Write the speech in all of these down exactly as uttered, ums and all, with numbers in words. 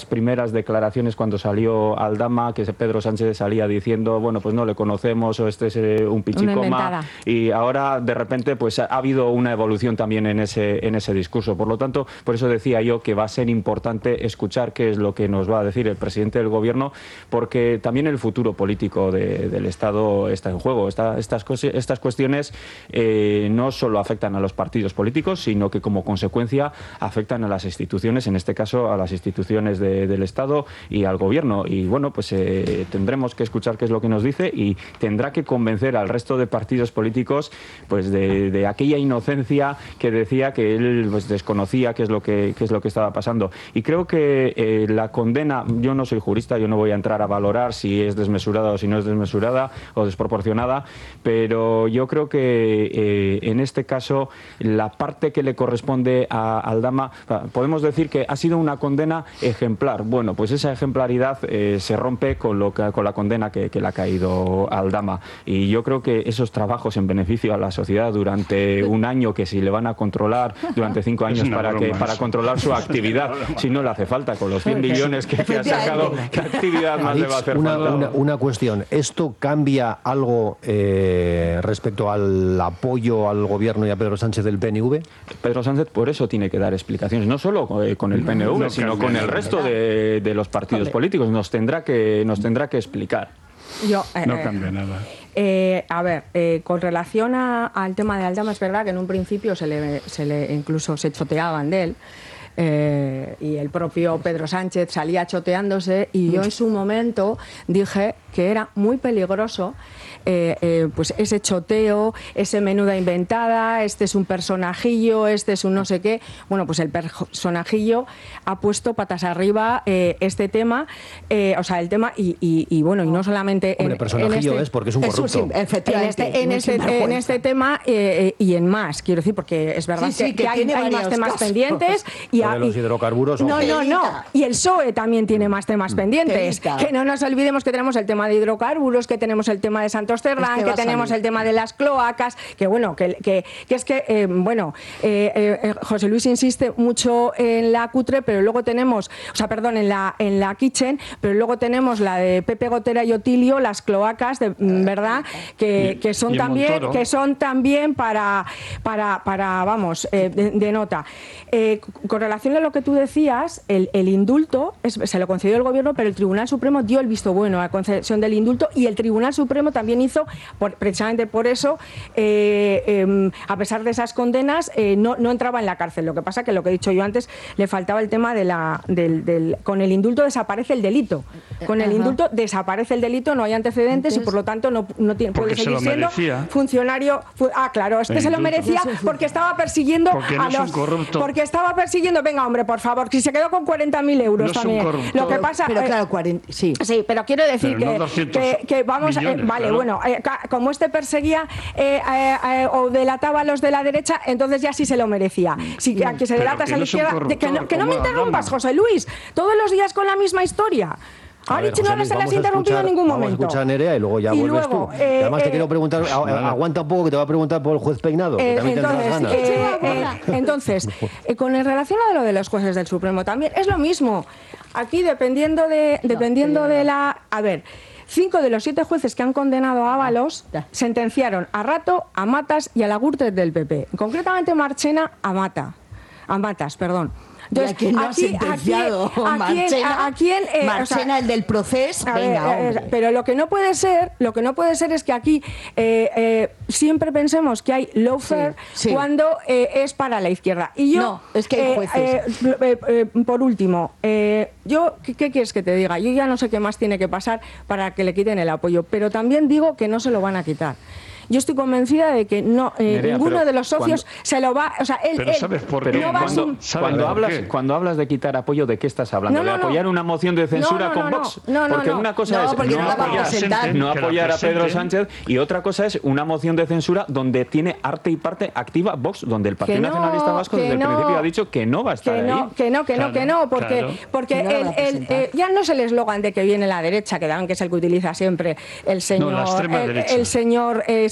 primeras declaraciones cuando salió Aldama, que Pedro Sánchez salía diciendo, bueno, pues no le conocemos o este es eh, un pichicoma, y ahora de repente pues ha habido una evolución también en ese, en ese discurso. Por lo tanto, por eso decía yo que va a ser importante escuchar qué es lo que nos va a decir el presidente del Gobierno, porque también el futuro político de, del Estado está en juego. Esta, estas, estas cuestiones eh, no solo afectan a los partidos políticos, sino que como consecuencia afectan a las instituciones, en este caso a las instituciones de, del Estado y al Gobierno. Y bueno, pues eh, tendremos que escuchar qué es lo que nos dice y tendrá que convencer al resto de partidos políticos pues de, de aquella inocencia que decía que él pues, desconocía qué es lo que, qué es lo que estaba pasando. Y creo que eh, la condena, yo no soy jurista, yo no voy a entrar a valorar si es desmesurada o si no es desmesurada o desproporcionada, pero yo creo que eh, en este caso la parte que le corresponde a Aldama, podemos decir que ha sido una condena ejemplar. Bueno, pues esa ejemplaridad eh, se rompe con, lo que, con la condena que, que le ha caído a Aldama. Y yo creo que esos trabajos en beneficio a la sociedad durante un año, que si le van a controlar durante cinco años para, que, para controlar su actividad, si no le hace falta, con los cien billones que, que ha sacado, ¿qué actividad más le va a hacer una, falta? Una, una cuestión, ¿esto cambia algo eh, respecto al apoyo al Gobierno y a Pedro Sánchez del P N V? Pedro Sánchez por eso tiene que dar explicaciones, no solo eh, con el P N V, no sino con el resto de, de los partidos políticos. Nos tendrá que, nos tendrá que explicar. Yo, eh, no cambia nada. Eh, a ver, eh, con relación a, al tema de Aldama, es verdad que en un principio se le, se le incluso se choteaban de él. Eh, y el propio Pedro Sánchez salía choteándose y yo en su momento dije que era muy peligroso eh, eh, pues ese choteo, ese menuda inventada, este es un personajillo, este es un no sé qué. Bueno, pues el personajillo ha puesto patas arriba eh, este tema, eh, o sea, el tema y, y, y bueno, y no solamente Hombre, en, personajillo en este, es porque es un corrupto. Sí, efectivamente, en este, en este, en este tema eh, y en más, quiero decir, porque es verdad sí, sí, que, que, que hay, hay más temas casos. pendientes y de los hidrocarburos. no, no, no. Y el P S O E también tiene más temas pendientes. Telita. Que no nos olvidemos que tenemos el tema de hidrocarburos, que tenemos el tema de Santos Cerdán, este que tenemos el tema de las cloacas, que bueno, que, que, que es que, eh, bueno, eh, eh, José Luis insiste mucho en la cutre, pero luego tenemos, o sea, perdón, en la, en la kitchen, pero luego tenemos la de Pepe Gotera y Otilio, las cloacas, de, ¿verdad? Que, que son también, que son también para, para, para vamos, eh, de, de nota. Eh, con relación a lo que tú decías, el, el indulto es, se lo concedió el Gobierno, pero el Tribunal Supremo dio el visto bueno a la concesión del indulto y el Tribunal Supremo también hizo, por, precisamente por eso, eh, eh, a pesar de esas condenas, eh, no, no entraba en la cárcel. Lo que pasa que lo que he dicho yo antes, le faltaba el tema de la, del, del, con el indulto desaparece el delito. Con el indulto desaparece el delito, no hay antecedentes. Entonces, y por lo tanto no, no tiene, puede seguir siendo funcionario. Fu ah, claro, este se lo merecía porque estaba persiguiendo porque no a los... Porque estaba persiguiendo, venga hombre, por favor, que se quedó con cuarenta mil euros no también. Lo que pasa... Pero eh, claro, cuarenta, sí. Sí, pero quiero decir pero que, no que, que vamos... millones, eh, vale, claro. bueno, eh, como este perseguía eh, eh, eh, o delataba a los de la derecha, entonces ya sí se lo merecía. Si que, que se delatas a la izquierda... De, que no, que no me interrumpas, José Luis. Todos los días con la misma historia. A Richie no se le has interrumpido en ningún momento. Vamos a escuchar a Nerea y luego ya y vuelves luego, tú. Eh, además eh, te quiero preguntar, a, aguanta un poco que te va a preguntar por el juez Peinado, eh, que también entonces, tendrás ganas. Eh, eh, entonces, eh, con relación a lo de los jueces del Supremo también, es lo mismo. Aquí dependiendo de, dependiendo de la... A ver... Cinco de los siete jueces que han condenado a Ábalos sentenciaron a Rato, a Matas y a la Gürtel del P P. Concretamente Marchena a Mata, a Matas, perdón. Entonces, ¿y a quién no ha sentenciado? ¿A quién? Marchena, ¿A quién? Eh, Marchena, o sea, el del proceso. Venga, ver, eh, pero lo que no puede ser, lo que no puede ser es que aquí eh, eh, siempre pensemos que hay lawfare sí, sí. cuando eh, es para la izquierda. Y yo, no, es que hay jueces. Eh, eh, eh, por último, eh, yo, ¿qué, ¿qué quieres que te diga? Yo ya no sé qué más tiene que pasar para que le quiten el apoyo, pero también digo que no se lo van a quitar. Yo estoy convencida de que no eh, Nerea, ninguno de los socios cuando, se lo va, o sea, él, pero él ¿sabes por qué? No va cuando, un... cuando hablas qué? cuando hablas de quitar apoyo, ¿de qué estás hablando? No, no, ¿De apoyar no. una moción de censura no, no, con no, Vox? no, no, porque no. una cosa no, es porque no no, apoyar, no apoyar a Pedro Sánchez y otra cosa es una moción de censura donde tiene arte y parte activa Vox, donde el Partido no, Nacionalista Vasco desde el no, principio ha dicho que no va a estar que ahí. No, que no, que claro, no, que no, porque, claro. porque no el, el, eh, ya no es el eslogan de que viene la derecha, que dan que es el que utiliza siempre el señor, no, la extrema el, derecha. el señor eh,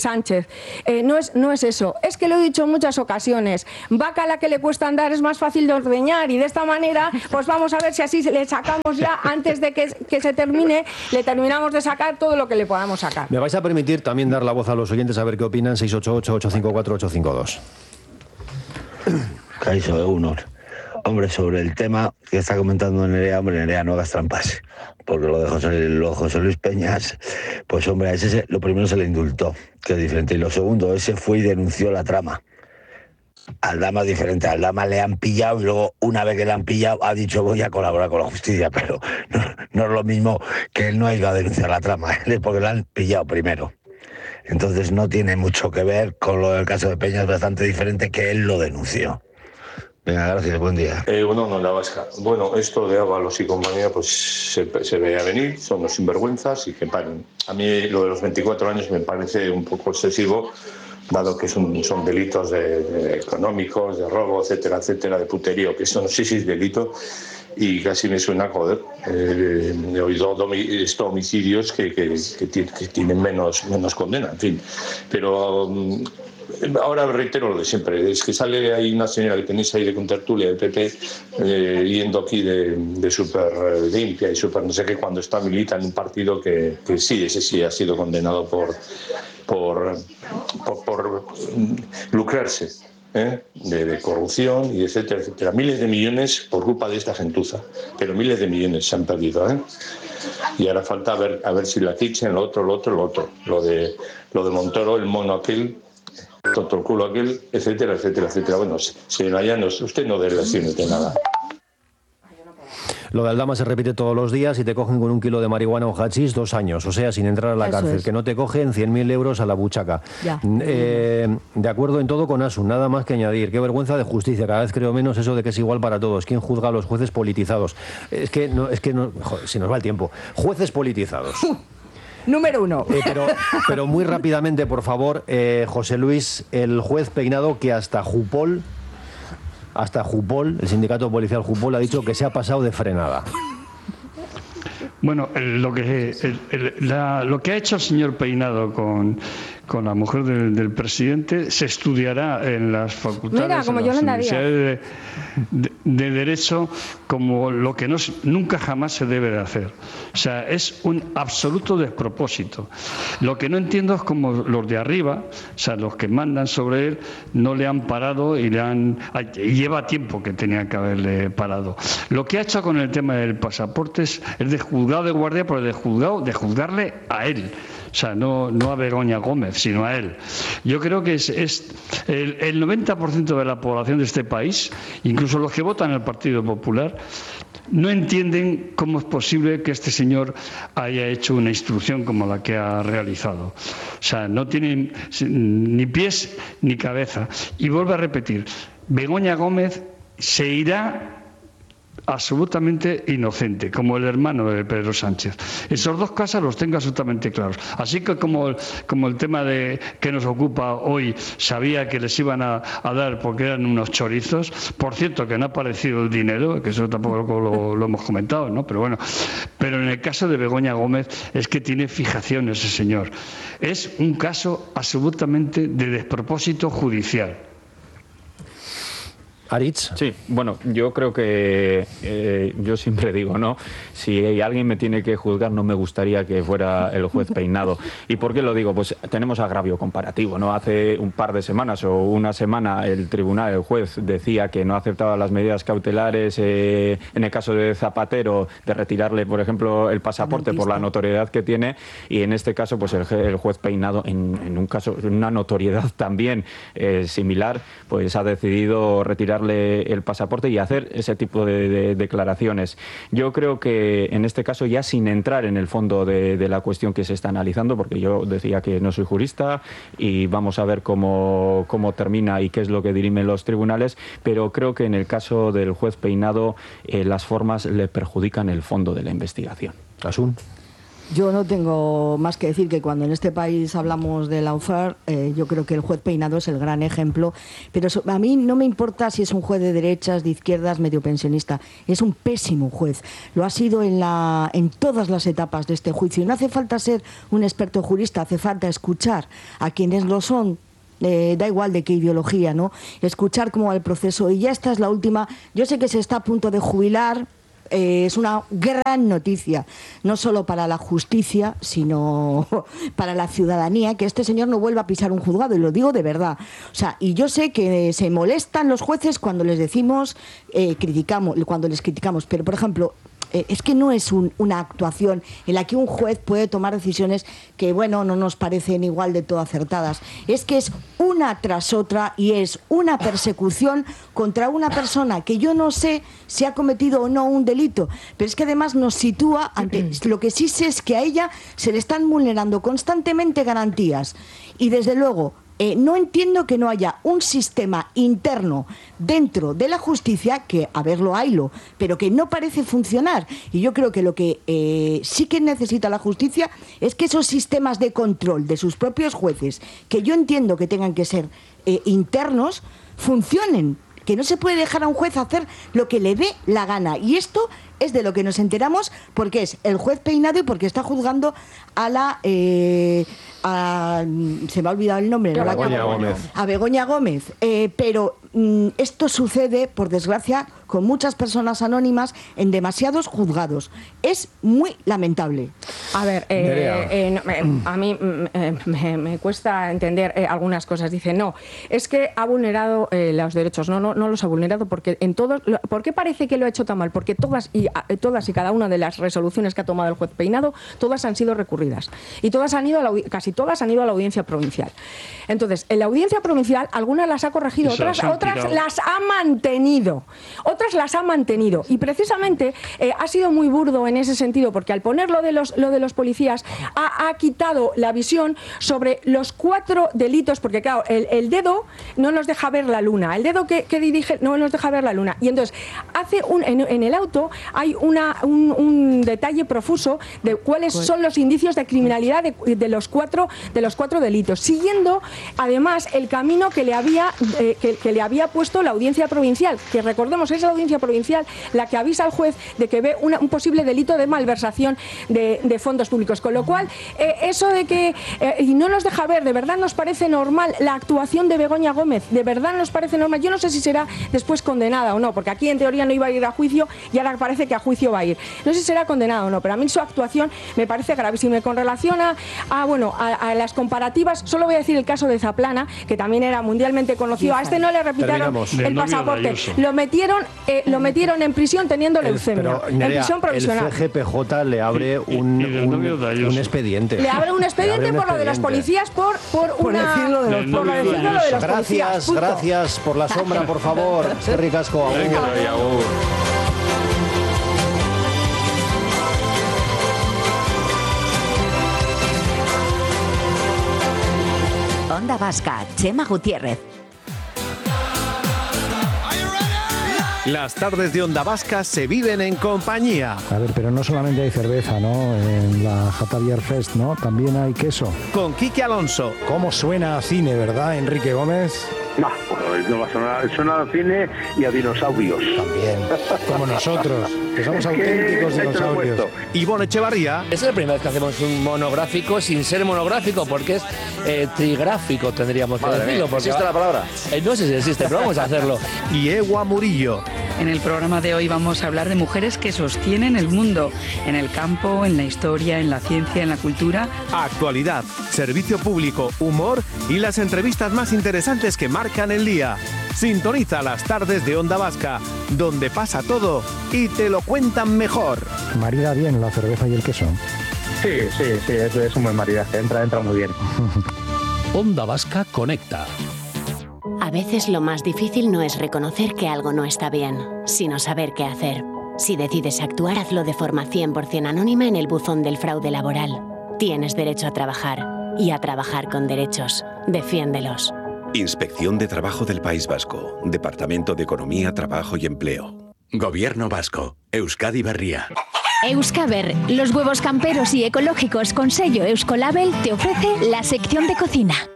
Sánchez. Eh, no, es, no es eso. Es que lo he dicho en muchas ocasiones. Vaca a la que le cuesta andar es más fácil de ordeñar y de esta manera, pues vamos a ver si así le sacamos ya, antes de que, que se termine, le terminamos de sacar todo lo que le podamos sacar. Me vais a permitir también dar la voz a los oyentes a ver qué opinan. Seis ocho ocho, ocho cinco cuatro, ocho cinco dos. Caixo de Unor. Hombre, sobre el tema que está comentando Nerea, hombre, Nerea, no hagas trampas. Porque lo de José, lo de José Luis Peñas, pues hombre, a ese se, lo primero se le indultó, que es diferente. Y lo segundo, ese fue y denunció la trama. Aldama es diferente. Aldama le han pillado y luego, una vez que le han pillado, ha dicho voy a colaborar con la justicia. Pero no, no es lo mismo que él no haya ido a denunciar la trama, él porque le han pillado primero. Entonces no tiene mucho que ver con lo del caso de Peñas, es bastante diferente que él lo denunció. Venga, gracias, buen día. Eh, bueno, no, la vasca. Bueno, esto de Ábalos y compañía, pues se, se veía venir, son los sinvergüenzas y que paren. A mí lo de los veinticuatro años me parece un poco excesivo, dado que son, son delitos de, de económicos, de robo, etcétera, etcétera, de puterío, que son sí, sí, delito, y casi me suena, joder, eh, he oído estos homicidios que, que, que, que tienen menos, menos condena, en fin. Pero um, ahora reitero lo de siempre, es que sale ahí una señora que tenéis ahí de contertulia del P P, eh, yendo aquí de, de súper limpia y súper no sé qué, cuando está milita en un partido que, que sí, ese sí ha sido condenado por, por, por, por lucrarse. ¿Eh? De, de corrupción y etcétera, etcétera. Miles de millones por culpa de esta gentuza, pero miles de millones se han perdido, ¿eh? Y ahora falta a ver, a ver si la quichen, lo otro, lo otro, lo otro. Lo de, lo de Montoro, el mono aquel, tonto el culo aquel, etcétera, etcétera, etcétera. Bueno, señora Llanos, usted no dé lecciones de nada. Lo de Aldama se repite todos los días y te cogen con un kilo de marihuana o hachís dos años, o sea, sin entrar a la Eso cárcel. Es. Que no te cogen cien mil euros a la buchaca. Eh, de acuerdo en todo con Asun, nada más que añadir. Qué vergüenza de justicia, cada vez creo menos eso de que es igual para todos. ¿Quién juzga a los jueces politizados? Es que, no, es que no, joder, si nos va el tiempo. Jueces politizados. Número uno. Eh, pero, pero muy rápidamente, por favor, eh, José Luis, el juez Peinado que hasta Jupol... Hasta Jupol, el sindicato policial Jupol, ha dicho que se ha pasado de frenada. Bueno, el, lo, que, el, el, la, lo que ha hecho el señor Peinado con, con la mujer del, del presidente se estudiará en las facultades, Mira, como en las universidades de, de, de Derecho, como lo que no, nunca jamás se debe de hacer. O sea, es un absoluto despropósito. Lo que no entiendo es cómo los de arriba, o sea, los que mandan sobre él, no le han parado y le han... Y lleva tiempo que tenía que haberle parado. Lo que ha hecho con el tema del pasaporte es, es de juzgado de guardia, pero de juzgado, de juzgarle a él. O sea, no, no a Begoña Gómez, sino a él. Yo creo que es, es el, el noventa por ciento de la población de este país, incluso los que votan al Partido Popular, no entienden cómo es posible que este señor haya hecho una instrucción como la que ha realizado. O sea, no tienen ni pies ni cabeza. Y vuelvo a repetir, Begoña Gómez se irá absolutamente inocente, como el hermano de Pedro Sánchez. Esos dos casos los tengo absolutamente claros. Así que como, como el tema de que nos ocupa hoy, sabía que les iban a, a dar porque eran unos chorizos. Por cierto, que no ha aparecido el dinero, que eso tampoco lo, lo hemos comentado, ¿no? Pero bueno, pero en el caso de Begoña Gómez es que tiene fijación ese señor. Es un caso absolutamente de despropósito judicial. Aritz. Sí, bueno, yo creo que eh, yo siempre digo, ¿no? Si alguien me tiene que juzgar, no me gustaría que fuera el juez Peinado. ¿Y por qué lo digo? Pues tenemos agravio comparativo, ¿no? Hace un par de semanas o una semana el tribunal, el juez, decía que no aceptaba las medidas cautelares eh, en el caso de Zapatero, de retirarle, por ejemplo, el pasaporte por la notoriedad que tiene, y en este caso, pues el, el juez Peinado, en, en un caso, una notoriedad también eh, similar, pues ha decidido retirar el pasaporte y hacer ese tipo de, de declaraciones. Yo creo que en este caso, ya sin entrar en el fondo de, de la cuestión que se está analizando, porque yo decía que no soy jurista y vamos a ver cómo, cómo termina y qué es lo que dirimen los tribunales, pero creo que en el caso del juez Peinado eh, las formas le perjudican el fondo de la investigación. Asun. Yo no tengo más que decir que cuando en este país hablamos de lawfare, eh, yo creo que el juez Peinado es el gran ejemplo, pero so, a mí no me importa si es un juez de derechas, de izquierdas, medio pensionista, es un pésimo juez. Lo ha sido en, la, en todas las etapas de este juicio. No hace falta ser un experto jurista, hace falta escuchar a quienes lo son. Eh, da igual de qué ideología, ¿no? Escuchar cómo va el proceso. Y ya esta es la última. Yo sé que se está a punto de jubilar. Eh, es una gran noticia, no solo para la justicia, sino para la ciudadanía, que este señor no vuelva a pisar un juzgado, y lo digo de verdad. O sea, y yo sé que se molestan los jueces cuando les decimos, eh, criticamos, cuando les criticamos, pero por ejemplo, eh, es que no es un, una actuación en la que un juez puede tomar decisiones que, bueno, no nos parecen igual de todo acertadas. Es que es una tras otra y es una persecución contra una persona que yo no sé si ha cometido o no un delito, pero es que además nos sitúa ante lo que sí sé es que a ella se le están vulnerando constantemente garantías y desde luego Eh, no entiendo que no haya un sistema interno dentro de la justicia, que, a verlo, haylo, pero que no parece funcionar. Y yo creo que lo que eh, sí que necesita la justicia es que esos sistemas de control de sus propios jueces, que yo entiendo que tengan que ser eh, internos, funcionen. Que no se puede dejar a un juez hacer lo que le dé la gana. Y esto es de lo que nos enteramos porque es el juez Peinado y porque está juzgando a la... Eh, a, se me ha olvidado el nombre. A ¿no? Begoña Gómez. A Begoña Gómez. Eh, pero mm, esto sucede, por desgracia, con muchas personas anónimas en demasiados juzgados. Es muy lamentable. A ver, eh, eh, no, eh, a mí eh, me, me cuesta entender eh, algunas cosas. Dice, no, es que ha vulnerado eh, los derechos. No, no, no los ha vulnerado porque en todos... ¿Por qué parece que lo ha hecho tan mal? Porque todas y, a, todas y cada una de las resoluciones que ha tomado el juez Peinado, todas han sido recurridas. Y todas han ido a la, casi todas han ido a la audiencia provincial. Entonces, en la audiencia provincial, algunas las ha corregido, otras, otras las ha mantenido. Otras las ha mantenido. Y precisamente eh, ha sido muy burdo en ese sentido, porque al poner lo de los, lo de los policías, ha, ha quitado la visión sobre los cuatro delitos, porque claro, el, el dedo no nos deja ver la luna. El dedo que, que dirige no nos deja ver la luna. Y entonces, hace un, en, en el auto hay una, un, un detalle profuso de cuáles son los indicios de criminalidad de, de los cuatro de los cuatro delitos, siguiendo además el camino que le había eh, que, que le había puesto la audiencia provincial, que recordemos es la audiencia provincial la que avisa al juez de que ve una, un posible delito de malversación de, de fondos públicos, con lo cual eh, eso de que eh, y no nos deja ver, de verdad nos parece normal la actuación de Begoña Gómez, de verdad nos parece normal. Yo no sé si será después condenada o no, porque aquí en teoría no iba a ir a juicio y ahora parece que a juicio va a ir. No sé si será condenada o no, pero a mí su actuación me parece gravísima. Con relación a, a bueno, a, a las comparativas, solo voy a decir el caso de Zaplana, que también era mundialmente conocido. A este no le repitaron Terminamos. el pasaporte. Lo metieron, eh, lo metieron en prisión teniendo el, leucemia. Pero, Nerea, en prisión provisional. El C G P J le abre un, un, un expediente. Le abre un expediente abre un por expediente. lo de los policías, por, por, por una... Decirlo de los, por decirlo de los gracias, policías. Gracias por la sombra, por favor. Qué ricasco. Onda Vasca, Chema Gutiérrez. Las tardes de Onda Vasca se viven en compañía. A ver, pero no solamente hay cerveza, ¿no? En la Jatavier Fest, ¿no? También hay queso. Con Quique Alonso. ¿Cómo suena a cine, verdad, Enrique Gómez? No, no va a sonar, suena a cine y a dinosaurios. También, como nosotros, que somos es auténticos que dinosaurios. Ivonne Echevarría. Es la primera vez que hacemos un monográfico sin ser monográfico, porque es eh, trigráfico, tendríamos que Madre decirlo. ¿Existe la palabra? Eh, no sé si existe, pero vamos a hacerlo. Y Ewa Murillo. En el programa de hoy vamos a hablar de mujeres que sostienen el mundo, en el campo, en la historia, en la ciencia, en la cultura. Actualidad, servicio público, humor y las entrevistas más interesantes que marcan el día. Sintoniza las tardes de Onda Vasca, donde pasa todo y te lo cuentan mejor. Marida bien la cerveza y el queso. Sí, sí, sí, es, es un buen maridaje, entra, entra muy bien. Onda Vasca conecta. A veces lo más difícil no es reconocer que algo no está bien, sino saber qué hacer. Si decides actuar, hazlo de forma cien por ciento anónima en el buzón del fraude laboral. Tienes derecho a trabajar y a trabajar con derechos. Defiéndelos. Inspección de Trabajo del País Vasco. Departamento de Economía, Trabajo y Empleo. Gobierno Vasco. Euskadi Berria. Euskaber, los huevos camperos y ecológicos con sello Euskolabel, te ofrece la sección de cocina.